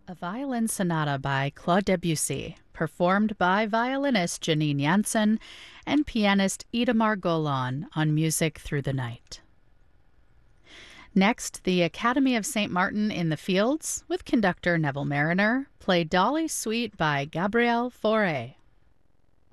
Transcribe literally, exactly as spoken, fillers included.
A violin sonata by Claude Debussy, performed by violinist Janine Jansen and pianist Idamar Golan on Music Through the Night. Next, the Academy of Saint Martin in the Fields, with conductor Neville Mariner, played Dolly Suite by Gabriel Fauré.